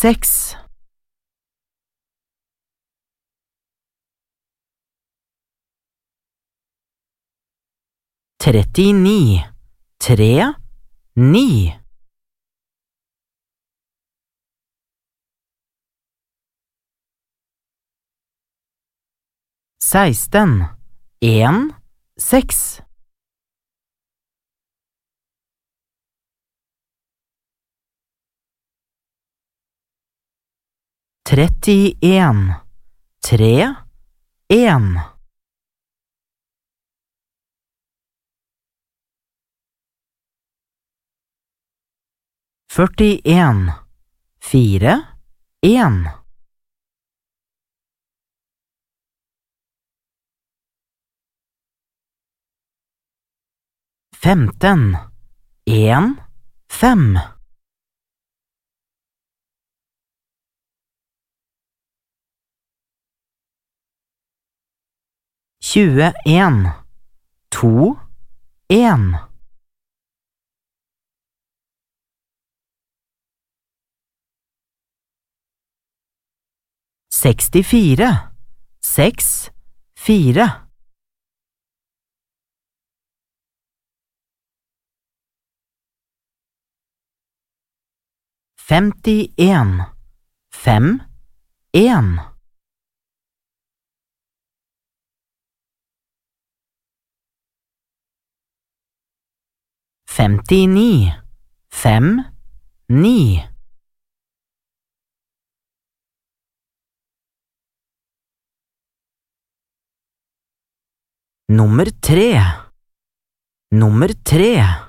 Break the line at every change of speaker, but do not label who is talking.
6 39 3 9 16 1 6 31 3 1 41 4 1 15 1 5 21 2 1 64 6 4 51 5 1 59 5 9 Nummer 3